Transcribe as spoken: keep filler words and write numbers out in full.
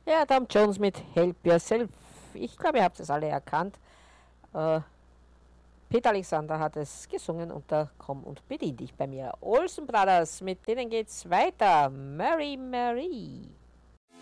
Ja, Tom Jones mit Help Yourself. Ich glaube, ihr habt es alle erkannt. Äh, Peter Alexander hat es gesungen unter Komm und bedien dich bei mir. Olsen Brothers, mit denen geht's weiter. Mary Mary.